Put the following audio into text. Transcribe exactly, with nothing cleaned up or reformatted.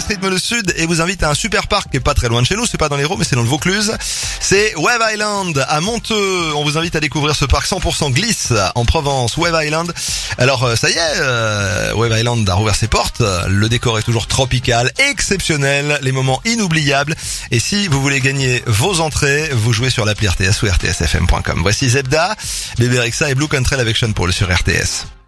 rythme le sud et vous invite à un super parc qui est pas très loin de chez nous, c'est pas dans l'Hérault mais c'est dans le Vaucluse. C'est Wave Island à Monteux. On vous invite à découvrir ce parc cent pour cent glisse en Provence, Wave Island. Alors ça y est, euh, Wave Island a rouvert ses portes. Le décor est toujours tropical, exceptionnel, les moments inoubliables. Et si vous voulez gagner vos entrées, vous jouez sur l'appli R T S ou R T S F M point com. Voici Zebda, Bébé Rexa et Blue Country avec Sean Paul sur R T S.